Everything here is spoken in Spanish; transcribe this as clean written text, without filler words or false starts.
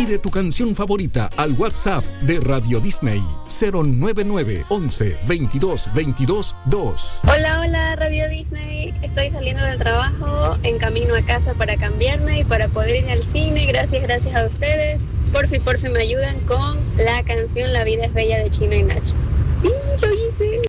Pide tu canción favorita al WhatsApp de Radio Disney 099 11 22 22 2. Hola Radio Disney, estoy saliendo del trabajo, en camino a casa para cambiarme y para poder ir al cine. Gracias a ustedes. Porfi me ayudan con la canción La vida es bella de Chino y Nacho. Sí, lo hice.